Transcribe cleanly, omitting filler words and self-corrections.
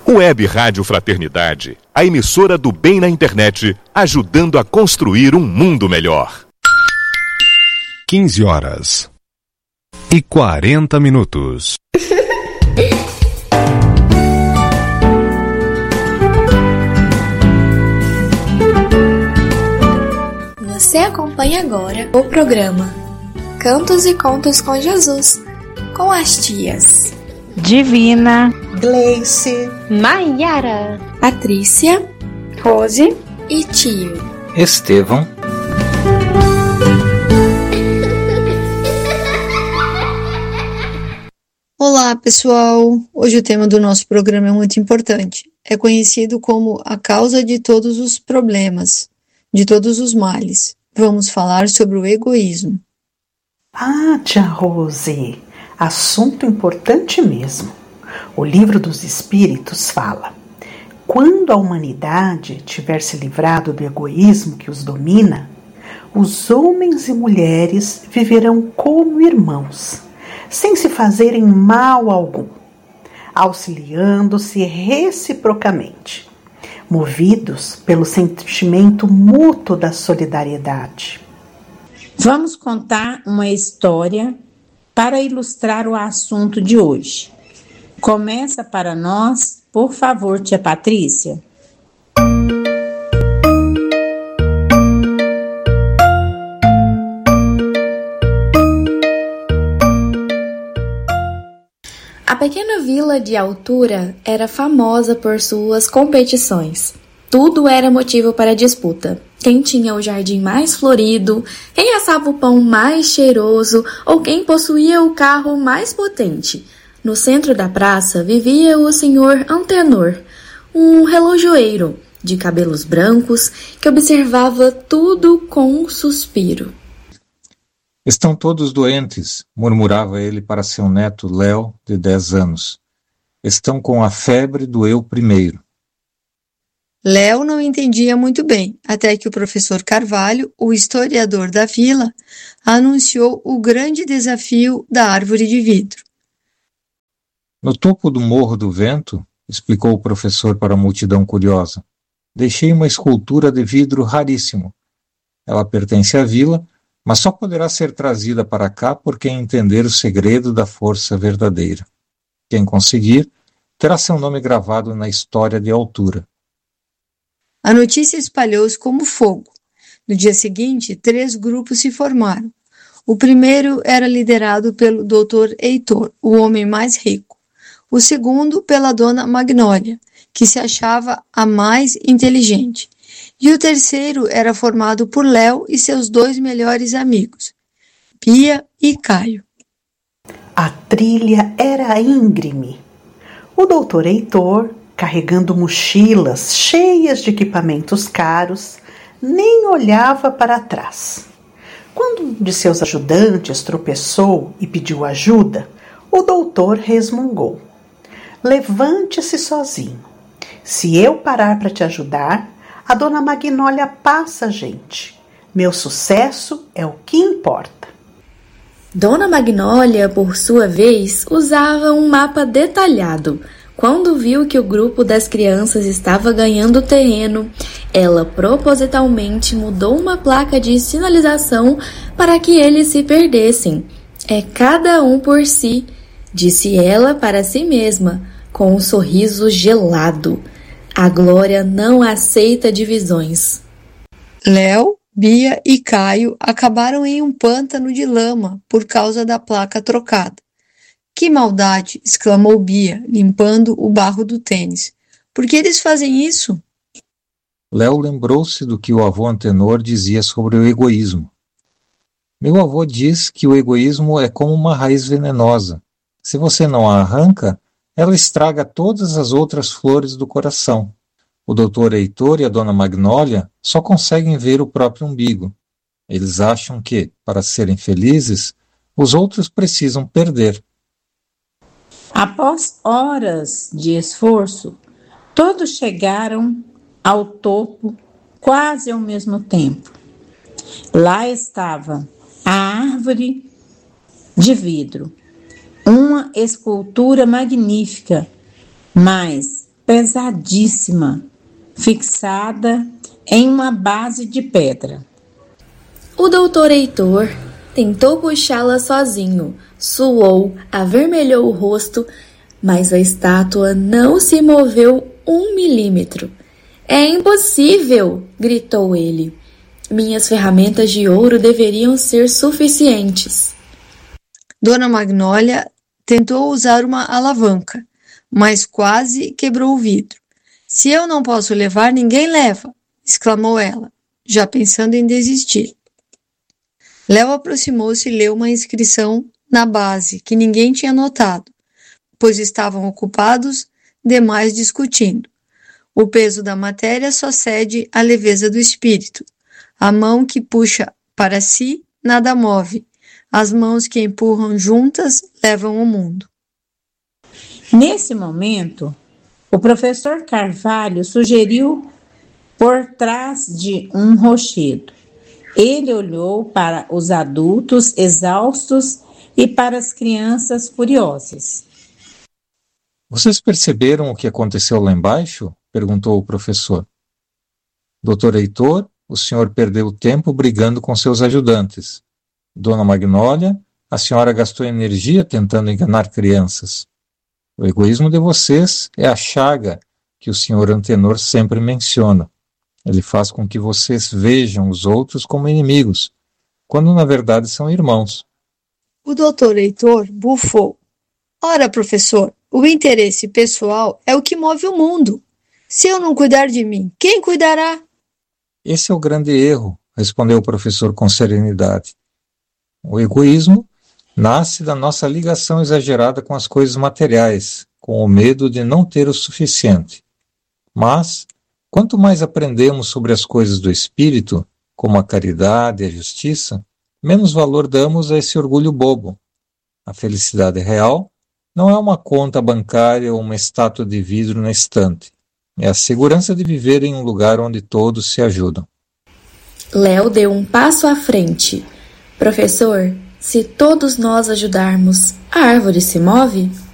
Web Rádio Fraternidade, a emissora do bem na internet, ajudando a construir um mundo melhor. 15h40. Você acompanha agora o programa Cantos e Contos com Jesus, com as tias Divina, Gleice, Maiara, Patrícia, Rose e tio Estevão. Olá, pessoal! Hoje o tema do nosso programa é muito importante. É conhecido como a causa de todos os problemas, de todos os males. Vamos falar sobre o egoísmo. Ah, tia Rose, assunto importante mesmo. O Livro dos Espíritos fala: quando a humanidade tiver se livrado do egoísmo que os domina, os homens e mulheres viverão como irmãos, sem se fazerem mal algum, auxiliando-se reciprocamente, movidos pelo sentimento mútuo da solidariedade. Vamos contar uma história para ilustrar o assunto de hoje. Começa para nós, por favor, tia Patrícia. A pequena vila de Altura era famosa por suas competições. Tudo era motivo para disputa. Quem tinha o jardim mais florido, quem assava o pão mais cheiroso ou quem possuía o carro mais potente. No centro da praça vivia o senhor Antenor, um relojoeiro de cabelos brancos que observava tudo com um suspiro. Estão todos doentes, murmurava ele para seu neto Léo, de 10 anos. Estão com a febre do eu primeiro. Léo não entendia muito bem, até que o professor Carvalho, o historiador da vila, anunciou o grande desafio da árvore de vidro. No topo do Morro do Vento, explicou o professor para a multidão curiosa, deixei uma escultura de vidro raríssimo. Ela pertence à vila, mas só poderá ser trazida para cá por quem entender o segredo da força verdadeira. Quem conseguir, terá seu nome gravado na história de Altura. A notícia espalhou-se como fogo. No dia seguinte, 3 grupos se formaram. O primeiro era liderado pelo Dr. Heitor, o homem mais rico. O segundo pela dona Magnólia, que se achava a mais inteligente. E o terceiro era formado por Léo e seus 2 melhores amigos, Bia e Caio. A trilha era íngreme. O doutor Heitor, carregando mochilas cheias de equipamentos caros, nem olhava para trás. Quando um de seus ajudantes tropeçou e pediu ajuda, o doutor resmungou: levante-se sozinho. Se eu parar para te ajudar, a dona Magnólia passa a gente. Meu sucesso é o que importa. Dona Magnólia, por sua vez, usava um mapa detalhado. Quando viu que o grupo das crianças estava ganhando terreno, ela propositalmente mudou uma placa de sinalização para que eles se perdessem. É cada um por si, disse ela para si mesma, com um sorriso gelado. A Glória não aceita divisões. Léo, Bia e Caio acabaram em um pântano de lama por causa da placa trocada. Que maldade! Exclamou Bia, limpando o barro do tênis. Por que eles fazem isso? Léo lembrou-se do que o avô Antenor dizia sobre o egoísmo. Meu avô diz que o egoísmo é como uma raiz venenosa. Se você não a arranca, ela estraga todas as outras flores do coração. O doutor Heitor e a dona Magnólia só conseguem ver o próprio umbigo. Eles acham que, para serem felizes, os outros precisam perder. Após horas de esforço, todos chegaram ao topo quase ao mesmo tempo. Lá estava a árvore de vidro, uma escultura magnífica, mas pesadíssima, fixada em uma base de pedra. O doutor Heitor tentou puxá-la sozinho, suou, avermelhou o rosto, mas a estátua não se moveu 1 milímetro. É impossível! Gritou ele. Minhas ferramentas de ouro deveriam ser suficientes. Dona Magnólia tentou usar uma alavanca, mas quase quebrou o vidro. Se eu não posso levar, ninguém leva, exclamou ela, já pensando em desistir. Léo aproximou-se e leu uma inscrição na base que ninguém tinha notado, pois estavam ocupados demais discutindo. O peso da matéria só cede à leveza do espírito. A mão que puxa para si nada move. As mãos que empurram juntas levam o mundo. Nesse momento, o professor Carvalho sugeriu por trás de um rochedo. Ele olhou para os adultos exaustos e para as crianças furiosas. Vocês perceberam o que aconteceu lá embaixo? Perguntou o professor. Doutor Heitor, o senhor perdeu tempo brigando com seus ajudantes. Dona Magnólia, a senhora gastou energia tentando enganar crianças. O egoísmo de vocês é a chaga que o senhor Antenor sempre menciona. Ele faz com que vocês vejam os outros como inimigos, quando na verdade são irmãos. O doutor Heitor bufou. Ora, professor, o interesse pessoal é o que move o mundo. Se eu não cuidar de mim, quem cuidará? Esse é o grande erro, respondeu o professor com serenidade. O egoísmo nasce da nossa ligação exagerada com as coisas materiais, com o medo de não ter o suficiente. Mas, quanto mais aprendemos sobre as coisas do espírito, como a caridade e a justiça, menos valor damos a esse orgulho bobo. A felicidade real não é uma conta bancária ou uma estátua de vidro na estante. É a segurança de viver em um lugar onde todos se ajudam. Léo deu um passo à frente. Professor, se todos nós ajudarmos, a árvore se move?